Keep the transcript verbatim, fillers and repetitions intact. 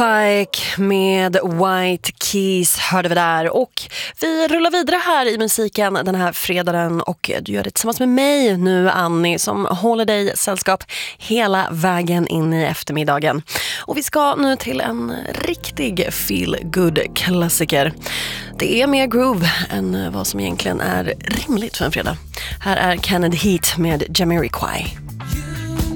Fike med White Keys hörde vi där, och vi rullar vidare här i musiken den här fredagen, och du gör det tillsammans med mig nu, Annie, som håller dig sällskap hela vägen in i eftermiddagen. Och vi ska nu till en riktig feel-good-klassiker. Det är mer groove än vad som egentligen är rimligt för en fredag. Här är Kennedy Heat med Jamiroquai.